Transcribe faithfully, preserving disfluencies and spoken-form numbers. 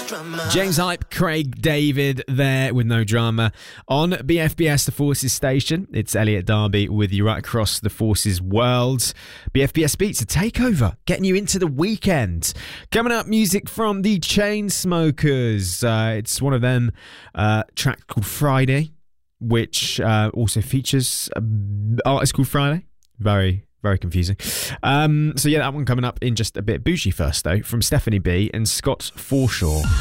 James Hype, Craig David there with No Drama on B F B S, the Forces station. It's Elliot Darby with you right across the Forces world. B F B S Beats, a takeover, getting you into the weekend. Coming up, music from the Chainsmokers. Uh, it's one of them, uh, track called Friday, which uh, also features an artist called Friday. Very Very confusing. Um, so yeah, that one coming up in just a bit. Bougie first though, from Stephanie B and Scott Forshaw.